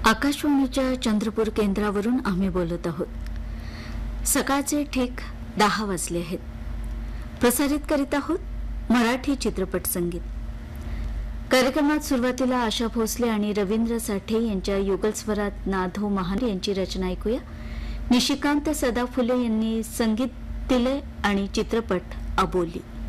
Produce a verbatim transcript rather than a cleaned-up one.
आकाशवाणीच्या चंद्रपूर केंद्रावरून आम्ही बोलत आहोत। सकाळचे ठीक दहा वाजले आहेत। प्रसारित करीत आहोत मराठी चित्रपट संगीत। कार्यक्रमात सुरुवातीला आशा भोसले आणि रवींद्र साठे यांच्या युगलस्वरात नाधो महान यांची रचना ऐकूया। निशिकांत सदाफुले यांनी संगीत दिले आणि चित्रपट अबोली।